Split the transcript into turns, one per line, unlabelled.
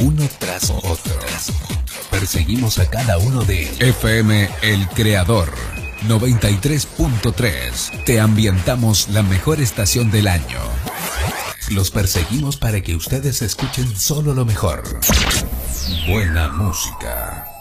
uno tras otro. Perseguimos a cada uno de ellos. FM El Creador 93.3. Te ambientamos la mejor estación del año. Los perseguimos para que ustedes escuchen solo lo mejor. Buena música.